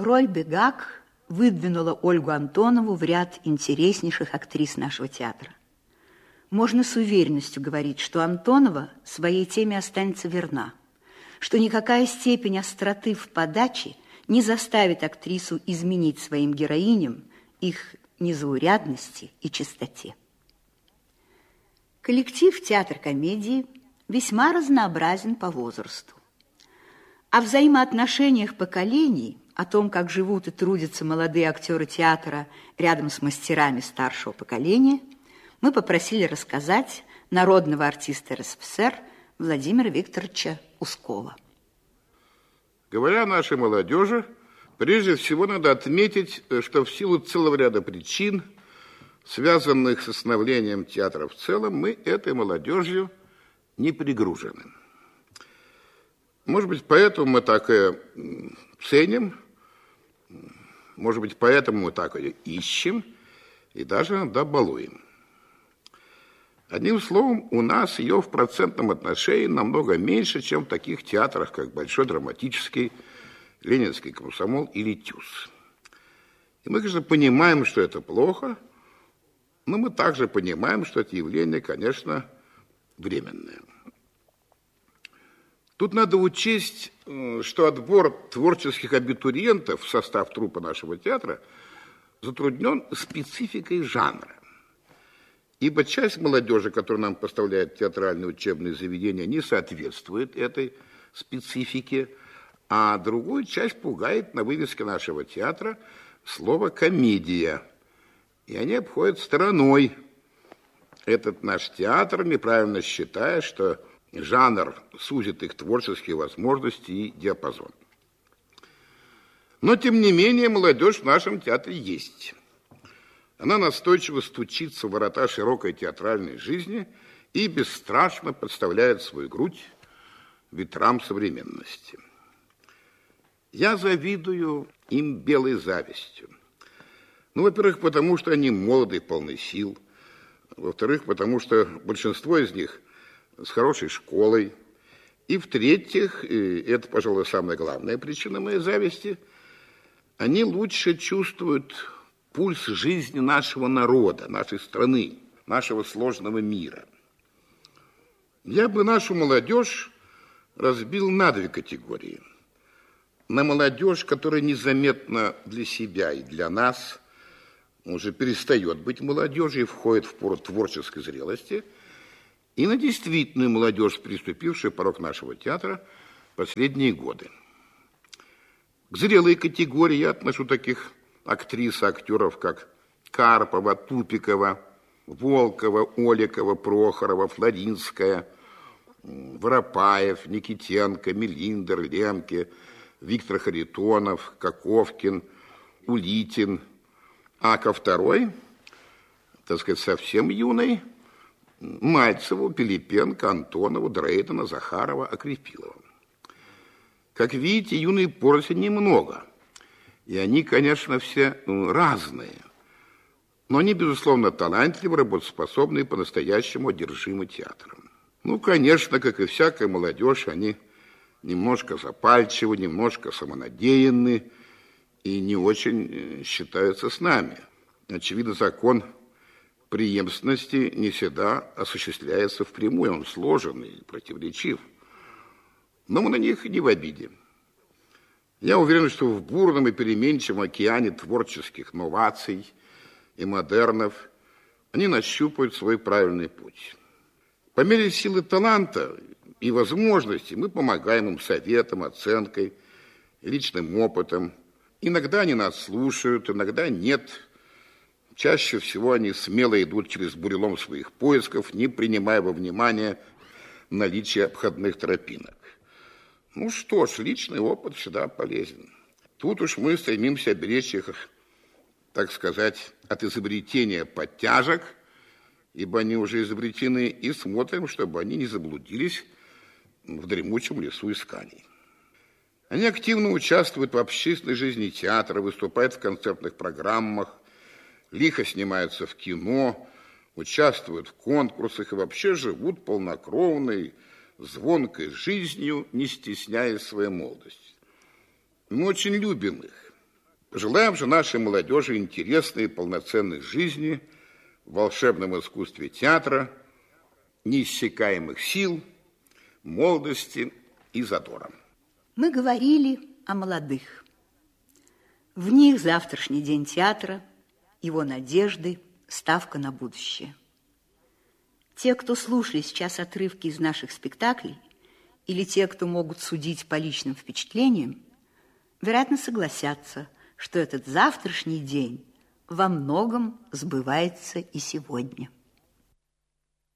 Роль Бегак выдвинула Ольгу Антонову в ряд интереснейших актрис нашего театра. Можно с уверенностью говорить, что Антонова своей теме останется верна, что никакая степень остроты в подаче не заставит актрису изменить своим героиням их незаурядности и чистоте. Коллектив театра комедии весьма разнообразен по возрасту. О взаимоотношениях поколений, о том, как живут и трудятся молодые актеры театра рядом с мастерами старшего поколения, мы попросили рассказать народного артиста РСФСР Владимира Викторовича Ускова. Говоря о нашей молодежи, прежде всего надо отметить, что в силу целого ряда причин, связанных с становлением театра в целом, мы этой молодежью не перегружены. Может быть, поэтому мы так и ценим, может быть, поэтому мы так и ищем и даже иногда балуем. Одним словом, у нас ее в процентном отношении намного меньше, чем в таких театрах, как Большой драматический, Ленинский комсомол или ТЮЗ. И мы, конечно, понимаем, что это плохо, но мы также понимаем, что это явление, конечно, временное. Тут надо учесть, что отбор творческих абитуриентов в состав труппы нашего театра затруднен спецификой жанра. Ибо часть молодежи, которую нам поставляют театральные учебные заведения, не соответствует этой специфике, а другую часть пугает на вывеске нашего театра слово «комедия». И они обходят стороной этот наш театр, неправильно считая, что жанр сузит их творческие возможности и диапазон. Но, тем не менее, молодежь в нашем театре есть. Она настойчиво стучится в ворота широкой театральной жизни и бесстрашно подставляет свою грудь ветрам современности. Я завидую им белой завистью. Ну, во-первых, потому что они молоды, полны сил. Во-вторых, потому что большинство из них с хорошей школой. И в-третьих, и это, пожалуй, самая главная причина моей зависти, они лучше чувствуют пульс жизни нашего народа, нашей страны, нашего сложного мира. Я бы нашу молодежь разбил на две категории. На молодежь, которая незаметно для себя и для нас уже перестает быть молодежью и входит в пору творческой зрелости, и на действительную молодежь, приступившую порог нашего театра в последние годы. К зрелой категории я отношу таких актрис и актеров, как Карпова, Тупикова, Волкова, Оликова, Прохорова, Флоринская, Воропаев, Никитенко, Мелиндер, Лемке, Виктор Харитонов, Коковкин, Улитин. А ко второй, так сказать, совсем юной, Мальцеву, Пилипенко, Антонову, Дрейдена, Захарова, Акрепилова. Как видите, юной поросли немного. И они, конечно, все разные. Но они, безусловно, талантливы, работоспособны и по-настоящему одержимы театром. Ну, конечно, как и всякая молодежь, они немножко запальчивы, немножко самонадеянны и не очень считаются с нами. Очевидно, закон преемственности не всегда осуществляется впрямую, он сложен и противоречив. Но мы на них не в обиде. Я уверен, что в бурном и переменчивом океане творческих новаций и модернов они нащупают свой правильный путь. По мере силы таланта и возможностей мы помогаем им советом, оценкой, личным опытом. Иногда они нас слушают, иногда нет. Чаще всего они смело идут через бурелом своих поисков, не принимая во внимание наличие обходных тропинок. Ну что ж, личный опыт всегда полезен. Тут уж мы стремимся беречь их, так сказать, от изобретения подтяжек, ибо они уже изобретены, и смотрим, чтобы они не заблудились в дремучем лесу исканий. Они активно участвуют в общественной жизни театра, выступают в концертных программах, лихо снимаются в кино, участвуют в конкурсах и вообще живут полнокровной, звонкой жизнью, не стесняясь своей молодости. Мы очень любим их. Желаем же нашей молодежи интересной и полноценной жизни в волшебном искусстве театра, неиссякаемых сил, молодости и задора. Мы говорили о молодых. В них завтрашний день театра, его надежды, ставка на будущее. Те, кто слушали сейчас отрывки из наших спектаклей, или те, кто могут судить по личным впечатлениям, вероятно, согласятся, что этот завтрашний день во многом сбывается и сегодня.